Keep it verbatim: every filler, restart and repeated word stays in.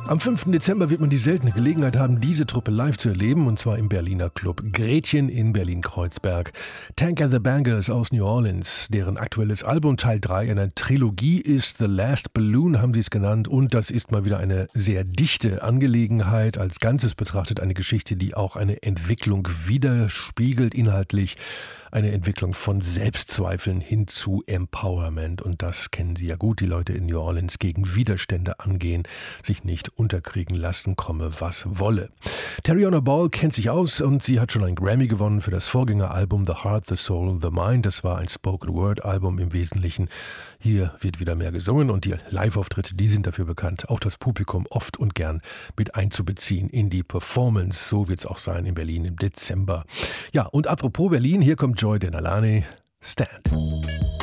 Am fünften Dezember wird man die seltene Gelegenheit haben, diese Truppe live zu erleben, und zwar im Berliner Club Gretchen in Berlin-Kreuzberg. Tank and the Bangers aus New Orleans, deren aktuelles Album Teil drei einer Trilogie ist, The Last Balloon haben sie es genannt, und das ist mal wieder eine sehr dichte Angelegenheit, als Ganzes betrachtet eine Geschichte, die auch eine Entwicklung widerspiegelt inhaltlich. Eine Entwicklung von Selbstzweifeln hin zu Empowerment. Und das kennen Sie ja gut, die Leute in New Orleans, gegen Widerstände angehen, sich nicht unterkriegen lassen, komme was wolle. Tariona Ball kennt sich aus und sie hat schon einen Grammy gewonnen für das Vorgängeralbum The Heart, The Soul, The Mind. Das war ein Spoken-Word-Album im Wesentlichen. Hier wird wieder mehr gesungen und die Live-Auftritte, die sind dafür bekannt, auch das Publikum oft und gern mit einzubeziehen in die Performance. So wird es auch sein in Berlin im Dezember. Ja, und apropos Berlin, hier kommt Joy Denalani, Stand.